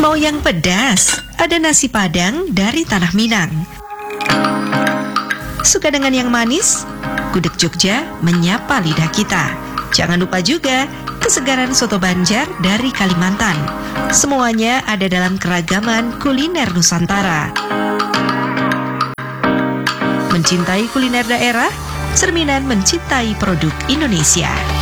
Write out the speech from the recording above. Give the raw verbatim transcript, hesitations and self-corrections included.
Mau yang pedas? Ada nasi Padang dari Tanah Minang. Suka dengan yang manis? Gudeg Jogja menyapa lidah kita. Jangan lupa juga kesegaran soto Banjar dari Kalimantan. Semuanya ada dalam keragaman kuliner Nusantara. Mencintai kuliner daerah, cerminan mencintai produk Indonesia.